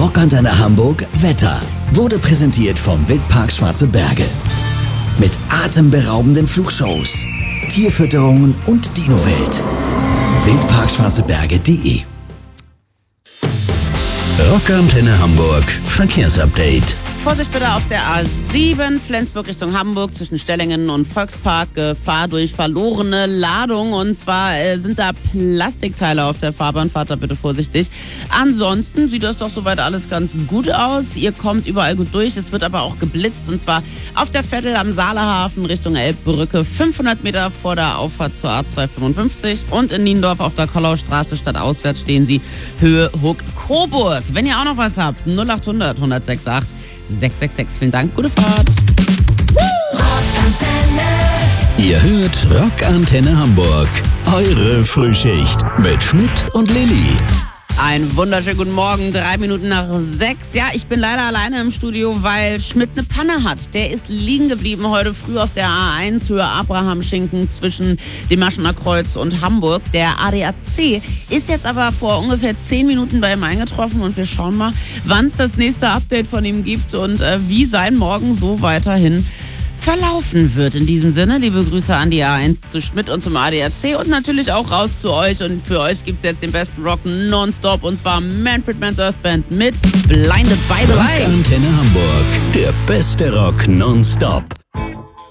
Rockantenne Hamburg Wetter wurde präsentiert vom Wildpark Schwarze Berge. Mit atemberaubenden Flugshows, Tierfütterungen und Dinowelt. wildparkschwarzeberge.de. Rockantenne Hamburg Verkehrsupdate. Vorsicht bitte auf der A7 Flensburg Richtung Hamburg zwischen Stellingen und Volkspark. Gefahr durch verlorene Ladung. Und zwar sind da Plastikteile auf der Fahrbahn. Fahrt da bitte vorsichtig. Ansonsten sieht das doch soweit alles ganz gut aus. Ihr kommt überall gut durch. Es wird aber auch geblitzt. Und zwar auf der Vettel am Saalehafen Richtung Elbbrücke. 500 Meter vor der Auffahrt zur A255. Und in Niendorf auf der Kollaustraße stadtauswärts stehen Sie Höhe Huck-Coburg. Wenn ihr auch noch was habt, 0800 168 666. Vielen Dank, gute Fahrt. Ihr hört Rockantenne Hamburg. Eure Frühschicht mit Schmidt und Lilly. Einen wunderschönen guten Morgen, 3 Minuten nach 6. Ja, ich bin leider alleine im Studio, weil Schmidt eine Panne hat. Der ist liegen geblieben heute früh auf der A1 Höhe Abrahamschinken zwischen dem Maschener Kreuz und Hamburg. Der ADAC ist jetzt aber vor ungefähr 10 Minuten bei ihm eingetroffen und wir schauen mal, wann es das nächste Update von ihm gibt und wie sein Morgen so weiterhin verlaufen wird. In diesem Sinne, liebe Grüße an die A1 zu Schmidt und zum ADAC und natürlich auch raus zu euch. Und für euch gibt es jetzt den besten Rock nonstop und zwar Manfred Mann's Earth Band mit Blinded by the Light. Rockantenne Hamburg, der beste Rock nonstop.